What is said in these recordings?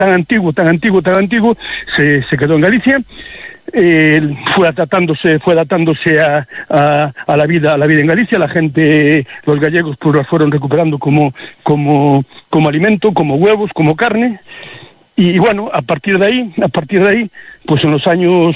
tan antiguo, se quedó en Galicia. Fue adaptándose a la vida en Galicia. La gente, los gallegos, pues la fueron recuperando como alimento, como huevos, como carne. Y bueno, a partir de ahí, pues en los años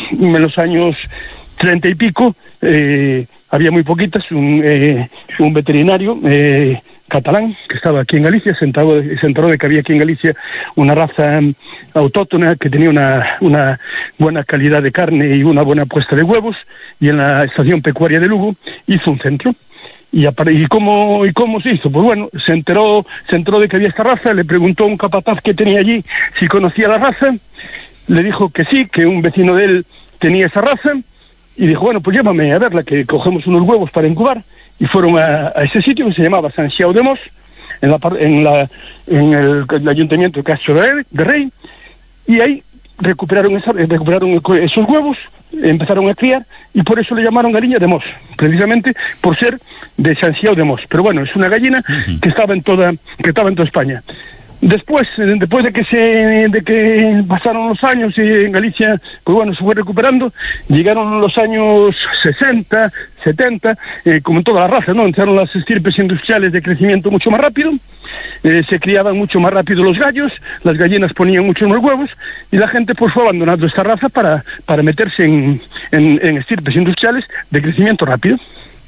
30 y pico, había muy poquitas. Un veterinario catalán que estaba aquí en Galicia se enteró de que había aquí en Galicia una raza autóctona que tenía una buena calidad de carne y una buena puesta de huevos, y en la estación pecuaria de Lugo hizo un centro. ¿Y cómo se hizo? Pues bueno, se enteró de que había esta raza, le preguntó a un capataz que tenía allí si conocía la raza, le dijo que sí, que un vecino de él tenía esa raza, y dijo, bueno, pues llévame a verla, que cogemos unos huevos para incubar. Y fueron a ese sitio que se llamaba Sant Xiao de Mos, en el ayuntamiento de Castro de Rey, y ahí recuperaron esos huevos, empezaron a criar, y por eso le llamaron gallina de Mos, precisamente por ser de Sant Xiao de Mos. Pero bueno, es una gallina que estaba en toda España. Después de que pasaron los años y en Galicia, pues bueno, se fue recuperando, llegaron los años 60, 70, como en todas las razas, ¿no? Entraron las estirpes industriales de crecimiento mucho más rápido, se criaban mucho más rápido los gallos, las gallinas ponían muchos más huevos, y la gente pues fue abandonando esta raza para meterse en estirpes industriales de crecimiento rápido.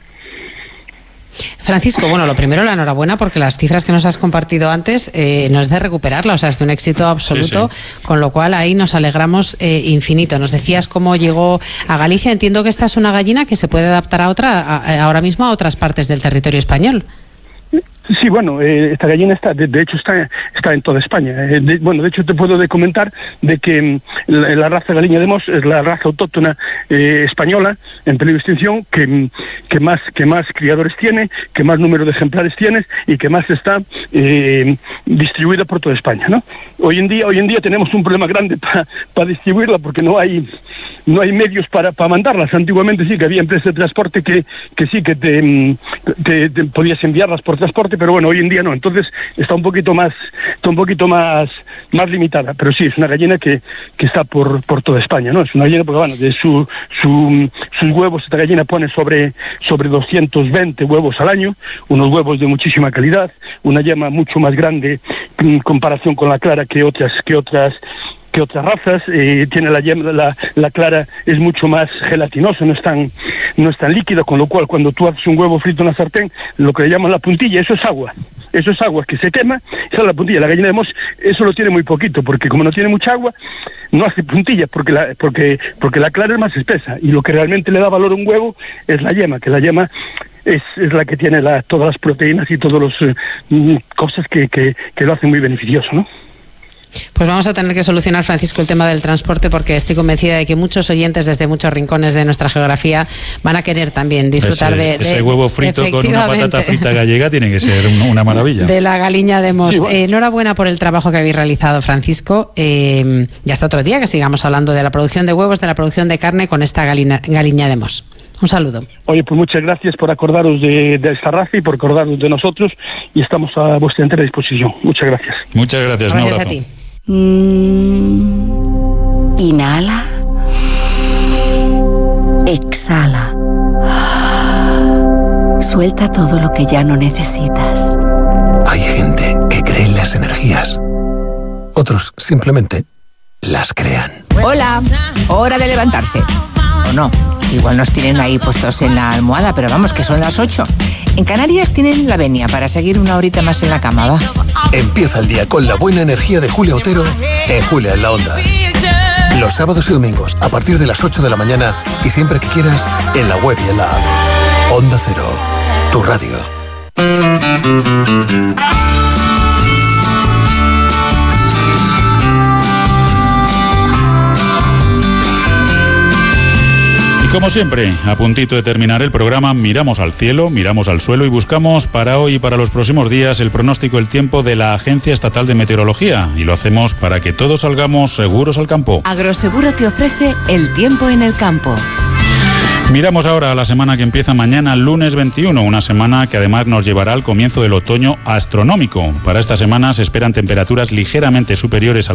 Francisco, bueno, lo primero, la enhorabuena, porque las cifras que nos has compartido antes no es de recuperarla, o sea, es de un éxito absoluto, sí. Con lo cual ahí nos alegramos infinito. Nos decías cómo llegó a Galicia. Entiendo que esta es una gallina que se puede adaptar ahora mismo a otras partes del territorio español. Sí, bueno, esta gallina está en toda España. De hecho te puedo comentar de que la raza gallina de Mos es la raza autóctona española en peligro de extinción que más criadores tiene, que más número de ejemplares tiene y que más está distribuida por toda España, ¿no? Hoy en día tenemos un problema grande para distribuirla, porque no hay medios para mandarlas. Antiguamente sí que había empresas de transporte que sí que te podías enviarlas por transporte, pero bueno, hoy en día no. Entonces está un poquito más limitada, pero sí, es una gallina que está por toda España, ¿no? Es una gallina porque, bueno, de sus huevos, esta gallina pone sobre 220 huevos al año, unos huevos de muchísima calidad, una yema mucho más grande en comparación con la clara que otras razas. Tiene la yema, la clara es mucho más gelatinosa, no es tan líquida, con lo cual cuando tú haces un huevo frito en la sartén, lo que le llaman la puntilla, eso es agua que se quema, esa es la puntilla. La gallina de Mos eso lo tiene muy poquito, porque como no tiene mucha agua, no hace puntilla, porque la clara es más espesa, y lo que realmente le da valor a un huevo es la yema, que la yema es la que tiene todas las proteínas y todas las cosas que lo hacen muy beneficioso, ¿no? Pues vamos a tener que solucionar, Francisco, el tema del transporte, porque estoy convencida de que muchos oyentes desde muchos rincones de nuestra geografía van a querer también disfrutar ese huevo frito con una patata frita gallega tiene que ser una maravilla. De la galiña de Mos. Enhorabuena por el trabajo que habéis realizado, Francisco. Y hasta otro día, que sigamos hablando de la producción de huevos, de la producción de carne con esta galiña de Mos. Un saludo. Oye, pues muchas gracias por acordaros de esta raza y por acordaros de nosotros, y estamos a vuestra entera disposición. Muchas gracias. Muchas gracias. Un abrazo. A ti. Inhala. Exhala. Suelta todo lo que ya no necesitas. Hay gente que cree en las energías. Otros simplemente las crean. Hola, hora de levantarse. ¿O no? Igual nos tienen ahí puestos en la almohada, pero vamos, que son las 8. En Canarias tienen la venia para seguir una horita más en la cama, ¿va? Empieza el día con la buena energía de Julia Otero en Julia en la Onda. Los sábados y domingos a partir de las 8 de la mañana, y siempre que quieras en la web y en la app. Onda Cero, tu radio. Y como siempre, a puntito de terminar el programa, miramos al cielo, miramos al suelo y buscamos para hoy y para los próximos días el pronóstico del tiempo de la Agencia Estatal de Meteorología. Y lo hacemos para que todos salgamos seguros al campo. Agroseguro te ofrece el tiempo en el campo. Miramos ahora a la semana que empieza mañana, lunes 21, una semana que además nos llevará al comienzo del otoño astronómico. Para esta semana se esperan temperaturas ligeramente superiores a